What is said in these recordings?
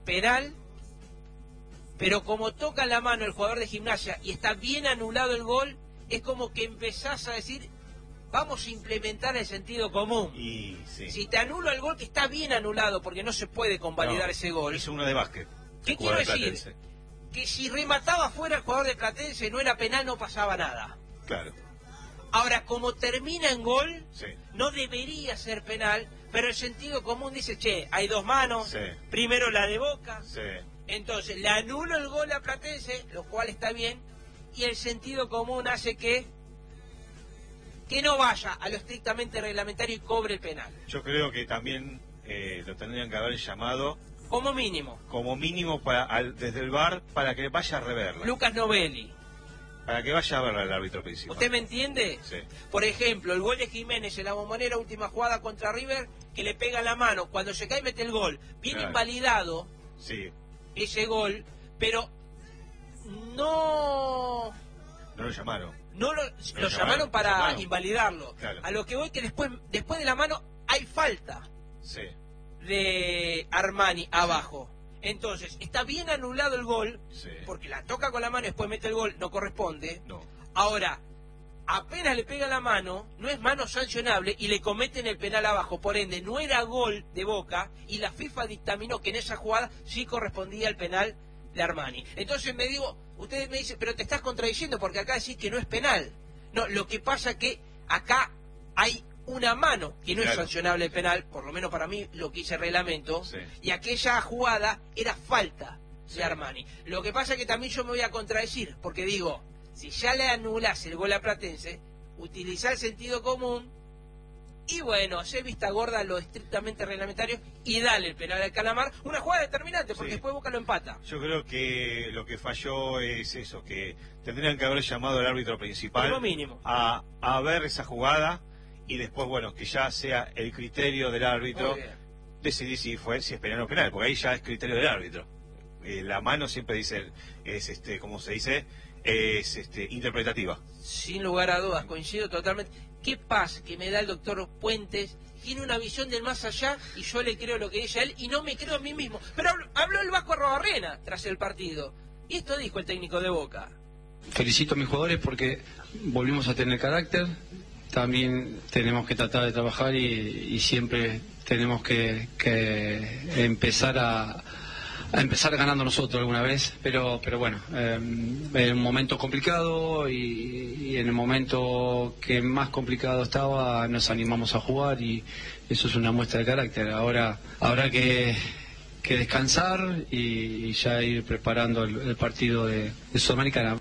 penal, pero como toca la mano el jugador de Gimnasia y está bien anulado el gol, es como que empezás a decir, vamos a implementar el sentido común. Y sí. Si te anulo el gol, que está bien anulado, porque no se puede convalidar ese gol. Hizo uno de básquet. ¿Qué quiero decir? Que si remataba fuera el jugador de Platense, no era penal, no pasaba nada. Claro. Ahora, como termina en gol, Sí. no debería ser penal, pero el sentido común dice, che, hay dos manos, Sí. primero la de Boca, Sí. entonces le anulo el gol a Platense, lo cual está bien, y el sentido común hace que no vaya a lo estrictamente reglamentario y cobre el penal. Yo creo que también lo tendrían que haber llamado Como mínimo. Desde el VAR para que vaya a reverla. Lucas Novelli. Para que vaya a verla el árbitro principal. ¿Usted me entiende? Sí. Por ejemplo, el gol de Jiménez en la Bombonera, última jugada contra River, que le pega la mano, cuando se cae mete el gol. Viene Claro. invalidado Sí. ese gol, pero no No lo llamaron. lo llamaron para invalidarlo. Claro. A lo que voy que después de la mano hay falta Sí. de Armani abajo. Entonces, está bien anulado el gol, Sí. porque la toca con la mano y después mete el gol, no corresponde. No. Ahora, apenas le pega la mano, no es mano sancionable y le cometen el penal abajo. Por ende, no era gol de Boca y la FIFA dictaminó que en esa jugada sí correspondía el penal de Armani. Entonces ustedes me dicen, pero te estás contradiciendo porque acá decís que no es penal. No, lo que pasa es que acá hay una mano que no es sancionable el penal, por lo menos para mí lo que dice el reglamento, Sí. y aquella jugada era falta de Armani. Lo que pasa es que también yo me voy a contradecir, porque digo, si ya le anulás el gol a Platense, utilizá el sentido común y bueno, hacer vista gorda a lo estrictamente reglamentario y dale el penal al Calamar, una jugada determinante, porque después Boca lo empata. Yo creo que lo que falló es eso, que tendrían que haber llamado al árbitro principal Como mínimo. a ver esa jugada y después, bueno, que ya sea el criterio del árbitro Muy bien. decidir si es penal o penal, porque ahí ya es criterio del árbitro. La mano siempre dice, ¿cómo se dice? Es interpretativa. Sin lugar a dudas, coincido totalmente. ¿Qué pasa? Que me da el doctor Puentes, tiene una visión del más allá y yo le creo lo que dice él y no me creo a mí mismo. Pero habló el Vasco Arrobarrena tras el partido. Y esto dijo el técnico de Boca. Felicito a mis jugadores porque volvimos a tener carácter. También tenemos que tratar de trabajar y siempre tenemos que empezar a empezar ganando nosotros alguna vez, pero bueno, en un momento complicado y en el momento que más complicado estaba nos animamos a jugar y eso es una muestra de carácter. Ahora habrá que descansar y ya ir preparando el partido de Sudamericana.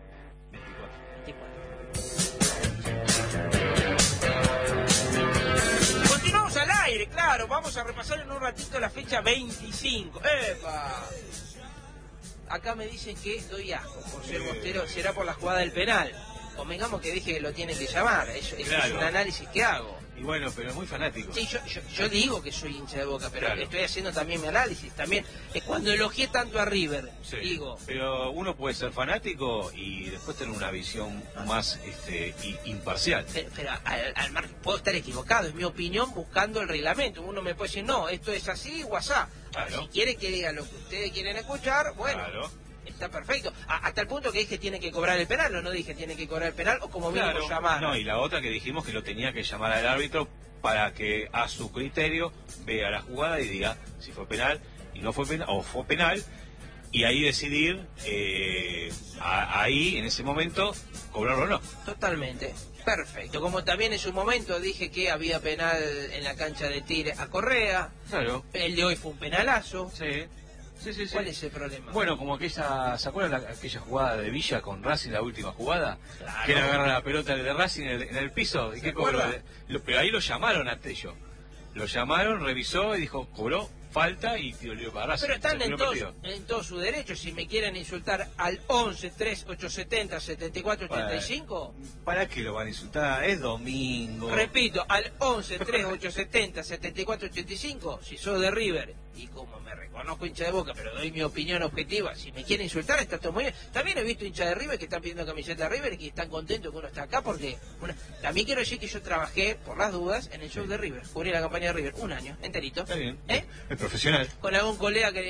Continuamos al aire, claro, vamos a repasar en un ratito la fecha 25. ¡Epa! Acá me dicen que doy asco por ser bostero, será por la jugada del penal. Convengamos que dije que lo tienen que llamar, eso es un análisis que hago. Y bueno, pero es muy fanático. Sí, yo digo que soy hincha de Boca, pero estoy haciendo también mi análisis. También cuando elogié tanto a River, digo... Pero uno puede ser fanático y después tener una visión más imparcial. Pero al margen, puedo estar equivocado, es mi opinión buscando el reglamento. Uno me puede decir, no, esto es así, WhatsApp. Si quiere que diga lo que ustedes quieren escuchar, bueno... Está perfecto. Hasta el punto que dije tiene que cobrar el penal, o no dije tiene que cobrar el penal, o como mínimo llamar. No, y la otra que dijimos que lo tenía que llamar al árbitro para que a su criterio vea la jugada y diga si fue penal y no fue penal, o fue penal, y ahí decidir, ahí en ese momento, cobrarlo o no. Totalmente. Perfecto. Como también en su momento dije que había penal en la cancha de Tigre a Correa. Claro. El de hoy fue un penalazo. Sí. Sí. ¿Cuál es el problema? Bueno, como aquella, ¿se acuerdan aquella jugada de Villa con Racing, la última jugada? Claro. Que le agarra la pelota de Racing en el piso. ¿Y qué cobró? Pero ahí lo llamaron a Tello. Lo llamaron, revisó y dijo, cobró falta y tiró lío para Racing. Pero están en todo su derecho. Si me quieren insultar al 11-3870-7485... ¿Para qué lo van a insultar? Es domingo. Repito, al 11-3870-7485, si sos de River, y como me reconozco hincha de Boca, pero doy mi opinión objetiva, si me quieren insultar está todo muy bien. También he visto hinchas de River que están pidiendo camiseta de River y que están contentos que uno está acá, porque también quiero decir que yo trabajé, por las dudas, en el show de River, cubrí la campaña de River un año enterito. Está bien, es profesional. Con algún colega que